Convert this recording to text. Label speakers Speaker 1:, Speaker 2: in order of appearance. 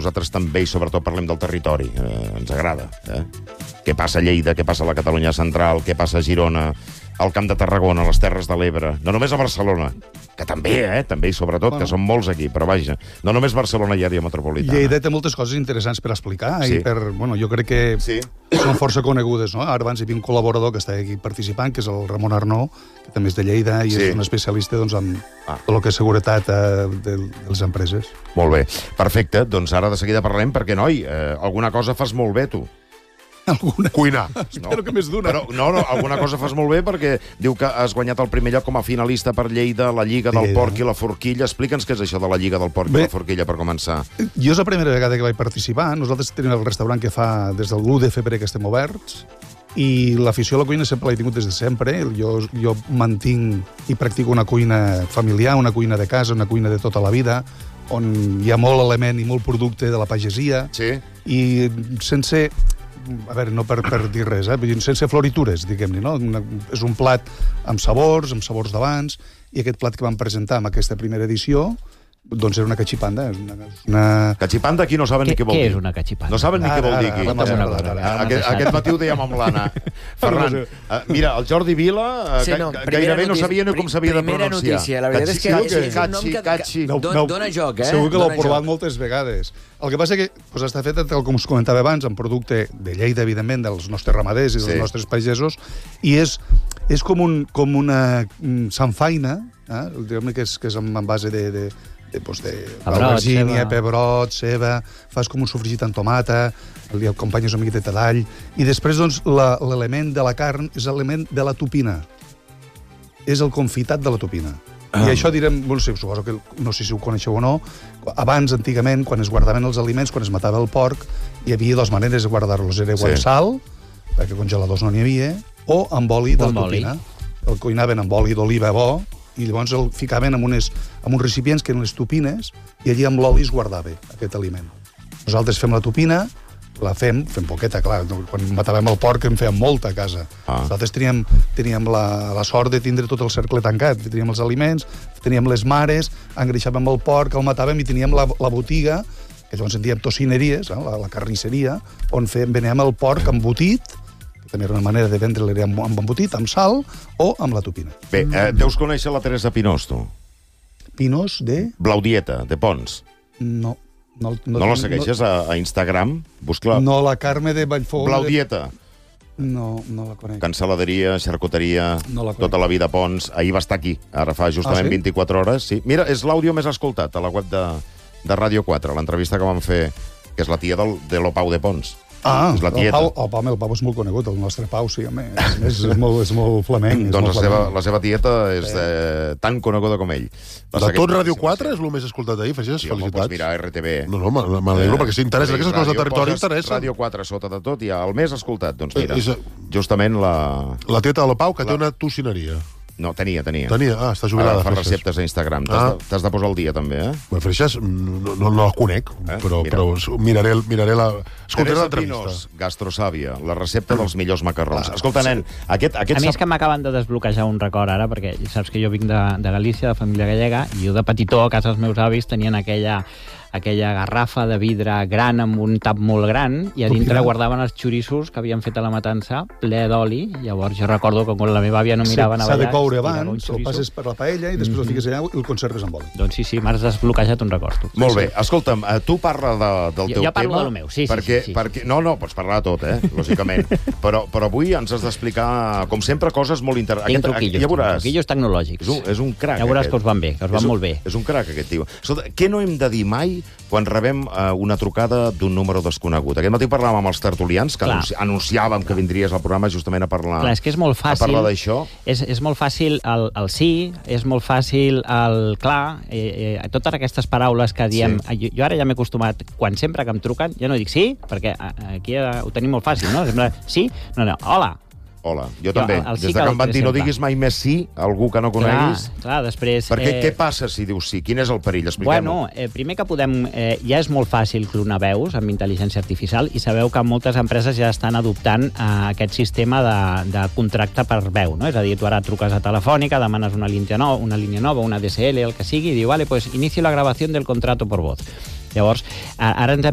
Speaker 1: nosaltres també, i sobretot parlem del territori. Ens agrada. Què passa a Lleida, què passa a la Catalunya central, què passa a Girona, al Camp de Tarragona, a les Terres de l'Ebre. No només a Barcelona, que també, també i sobretot, que són molts aquí, però vaja, no només Barcelona i àrea metropolitana.
Speaker 2: Lleida té moltes coses interessants per explicar, i jo crec que són força conegudes, no? Ara abans hi havia un col·laborador que està aquí participant, que és el Ramon Arnó, que també és de Lleida, i és un especialista en tot el que és seguretat de les empreses.
Speaker 1: Molt bé, perfecte. Doncs ara de seguida parlem, perquè, noi, alguna cosa fas molt bé, tu.
Speaker 3: Cuinar.
Speaker 2: Espero que més d'una.
Speaker 1: No, alguna cosa fas molt bé, perquè diu que has guanyat el primer lloc com a finalista per Lleida, la Lliga del Porc i la Forquilla. Explica'ns què és això de la Lliga del Porc i la Forquilla, per començar.
Speaker 2: Jo és la primera vegada que vaig participar. Nosaltres tenim el restaurant que fa des del l'1 de febrer que estem oberts, i l'afició a la cuina sempre l'he tingut des de sempre. Jo mantinc i practico una cuina familiar, una cuina de casa, una cuina de tota la vida, on hi ha molt element i molt producte de la pagesia, i sense... A veure, no per dir res, sense floritures, diguem-ne, no? És un plat amb sabors d'abans, i aquest plat que vam presentar en aquesta primera edició, doncs era una cachipanda.
Speaker 1: Cachipanda, aquí no saben ni què vol dir.
Speaker 4: Què és una cachipanda?
Speaker 1: No saben ni què vol dir aquí. Aquest matí ho dèiem amb l'Anna. Ferran, mira, el Jordi Vila gairebé no sabia ni com s'havia de pronunciar.
Speaker 5: Primera notícia, la veritat és que és un nom que dona joc,
Speaker 2: Segur que l'heu provat moltes vegades. El que passa que està fet, com us comentava abans, amb producte de Lleida, evidentment, dels nostres ramaders i dels nostres pagesos, i és com una samfaina, diguem-ne que és en base de albergínia, pebrot, ceba, fas com un sofregit amb tomata, li acompanyes una miqueta de tall, i després, doncs, l'element de la carn és l'element de la tupina. És el confitat de la tupina. I això direm, suposo que no sé si ho coneixeu o no, abans, antigament, quan es guardaven els aliments, quan es matava el porc, hi havia dues maneres de guardar-los. Era amb sal, perquè congeladors no n'hi havia, o amb oli de la tupina. El cuinaven amb oli d'oliva bo, i llavors el ficaven en uns recipients que eren les tupines, i allí amb l'oli es guardava aquest aliment. Nosaltres fem la tupina, la fem poqueta, clar. Quan matàvem el porc en fèiem molta a casa. Nosaltres teníem la sort de tindre tot el cercle tancat. Teníem els aliments, teníem les mares, engreixàvem el porc, el matàvem i teníem la botiga, que llavors en diem tocineries, la carnisseria, on veníem el porc embotit, que també era una manera de vendre-lo amb embotit, amb sal o amb la tupina.
Speaker 1: Bé, deus conèixer la Teresa Pinós, tu?
Speaker 2: Pinós de?
Speaker 1: Blaudieta, de Pons.
Speaker 2: No.
Speaker 1: No la segueixes a Instagram? Busca-la.
Speaker 2: No, la Carme de Vallfogona.
Speaker 1: Blaudieta.
Speaker 2: No la conec.
Speaker 1: Cancel·laderia, xarcuteria, tota la vida a Pons. Ahir va estar aquí, ara fa justament 24 hores. Sí. Mira, és l'àudio més escoltat a la web de Ràdio 4, l'entrevista que vam fer, que és la tia de lo Pau de Pons.
Speaker 2: El Pau és molt conegut, el nostre Pau, sí, home, és molt flamenc.
Speaker 1: Doncs la seva tieta és tan coneguda com ell.
Speaker 3: De tot Ràdio 4 és el més escoltat d'ahir, felicitats.
Speaker 1: Sí, home, pots mirar RTV.
Speaker 3: No, m'alegro, perquè si interessa, aquestes coses de territori interessen.
Speaker 1: Ràdio 4 sota de tot i el més escoltat, doncs mira, justament
Speaker 3: la tieta de la Pau, que té una tocineria.
Speaker 1: No, tenia.
Speaker 3: Està jubilada.
Speaker 1: Fa receptes a Instagram. T'has de posar al dia, també,
Speaker 3: Bueno, Freixas, no la conec, però miraré la... Escoltaré l'entrevista.
Speaker 1: Gastrosàvia, la recepta dels millors macarrons. Escolta, nen, aquest...
Speaker 4: A mi és que m'acaben de desbloquejar un record ara, perquè saps que jo vinc de Galícia, de família gallega, i jo de petitó, a casa dels meus avis, tenien aquella garrafa de vidre gran amb un tap molt gran, i a dintre guardaven els xoriços que havien fet a la matança, ple d'oli. Llavors jo recordo que quan la meva àvia no mirava allà...
Speaker 2: S'ha de coure abans, el passes per la paella i després el fiques allà i el conserves amb oli.
Speaker 4: Doncs sí, m'has desbloquejat un record.
Speaker 1: Molt bé, escolta'm, tu parla del teu tema...
Speaker 4: Jo parlo del meu, sí.
Speaker 1: No, pots parlar de tot, lògicament. Però avui ens has d'explicar, com sempre, coses molt interessants.
Speaker 4: Tinc truquillos tecnològics.
Speaker 1: És un crac.
Speaker 4: Ja veuràs que us van bé, que us van molt bé.
Speaker 1: És un crac, aquest tio. Escolta, què no hem de dir mai quan rebem una trucada d'un número desconegut? Aquest matí parlàvem amb els tertulians, que anunciàvem que vindries al programa justament a parlar...
Speaker 4: Clar, és que és molt fàcil...
Speaker 1: A parlar d'això.
Speaker 4: És molt fàcil el sí, és molt fàcil el clar, totes aquestes paraules que diem... Jo ara ja m'he acostumat, sempre que em truquen, ja no dic sí, perquè aquí ho tenim molt fàcil, no? Sembla, sí? No, hola.
Speaker 1: Hola, jo també. Des que em van dir no diguis mai més sí a algú que no coneguis.
Speaker 4: Clar, després...
Speaker 1: Perquè què passa si dius sí? Quin és el perill? Expliquem-ho.
Speaker 4: Bueno, primer que podem... ja és molt fàcil clonar veus amb intel·ligència artificial i sabeu que moltes empreses ja estan adoptant aquest sistema de contracte per veu, no? És a dir, tu ara truques a Telefònica, demanes una línia nova, una DSL, el que sigui, i diu, vale, pues inicio la gravació del contrato por voz. Llavors, ara ens